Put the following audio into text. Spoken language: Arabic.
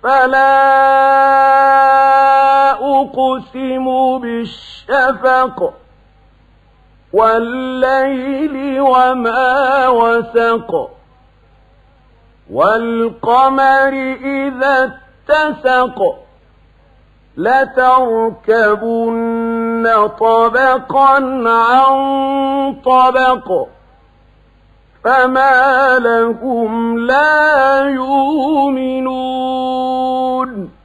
فلا أقسم بالشفق والليل وما وسق والقمر إذا اتسق لتركبن طبقا عن طبق فما لهم لا يؤمنون